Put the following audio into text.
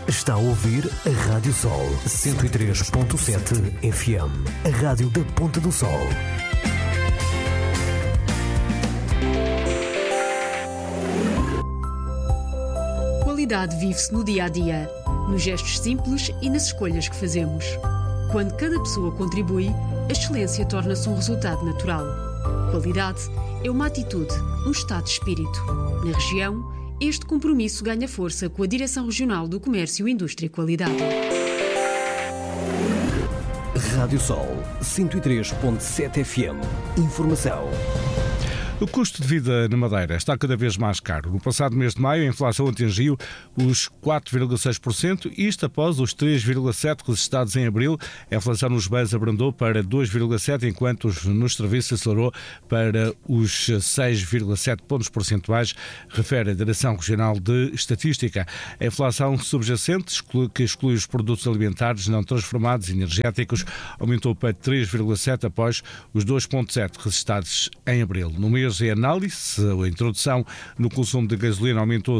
Está a ouvir a Rádio Sol 103.7 FM, a rádio da Ponta do Sol. Qualidade vive-se no dia-a-dia, nos gestos simples e nas escolhas que fazemos. Quando cada pessoa contribui, a excelência torna-se um resultado natural. Qualidade é uma atitude, um estado de espírito. Na região, este compromisso ganha força com a Direção Regional do Comércio, Indústria e Qualidade. Rádio Sol 103.7 FM. Informação. O custo de vida na Madeira está cada vez mais caro. No passado mês de maio, a inflação atingiu os 4,6%, isto após os 3,7% registrados em abril. A inflação nos bens abrandou para 2,7%, enquanto nos serviços acelerou para os 6,7 pontos percentuais, refere a Direção Regional de Estatística. A inflação subjacente, que exclui os produtos alimentares não transformados e energéticos, aumentou para 3,7% após os 2,7% registrados em abril. No mês de análise, a introdução no consumo de gasolina aumentou